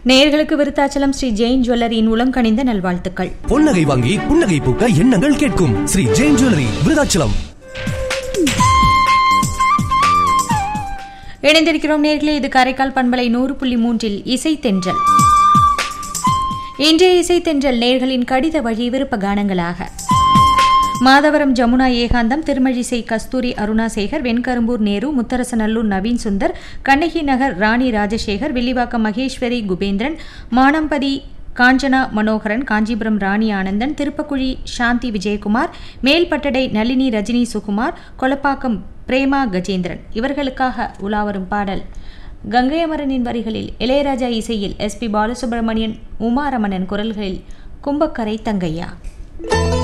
நேயர்களுக்கு விருத்தாச்சலம் ஸ்ரீ ஜெயின் ஜுவல்லரியின் உலங்கணிந்த நல்வாழ்த்துக்கள். பொன்னகை வாங்கி புன்னகை பூக்க எண்ணங்கள் கேட்கும் ஸ்ரீ ஜெயின் ஜுவல்லரி, விருத்தாச்சலம். இணைந்திருக்கிறோம் நேயர்களே, இது காரைக்கால் பண்பலை 100.3 இசை தென்றல். இன்றைய இசை தென்றல் நேயர்களின் கடித வழி விருப்ப கானங்களாக மாதவரம் ஜமுனா ஏகாந்தம், திருமழிசை கஸ்தூரி அருணாசேகர், வெண்கரும்பூர் நேரு, முத்தரசநல்லூர் நவீன் சுந்தர், கண்ணகி நகர் ராணி ராஜசேகர், வில்லிவாக்கம் மகேஸ்வரி குபேந்திரன், மானம்பதி காஞ்சனா மனோகரன், காஞ்சிபுரம் ராணி ஆனந்தன், திருப்பக்குழி சாந்தி விஜயகுமார், மேல்பட்டடை நளினி ரஜினி சுகுமார், கொலப்பாக்கம் பிரேமா கஜேந்திரன். இவர்களுக்காக உலாவரும் பாடல் கங்கை அமரனின் வரிகளில் இளையராஜா இசையில் SP பாலசுப்ரமணியன், உமாரமணன் குரல்களில் கும்பக்கரை தங்கையா.